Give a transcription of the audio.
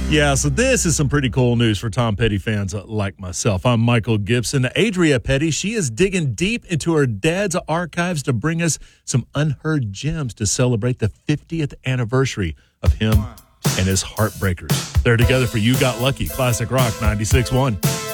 Yeah, so this is some pretty cool news for Tom Petty fans like myself. I'm Michael Gibson. Adria Petty, she is digging deep into her dad's archives to bring us some unheard gems to celebrate the 50th anniversary of him and his Heartbreakers. They're together for You Got Lucky, Classic Rock 96.1.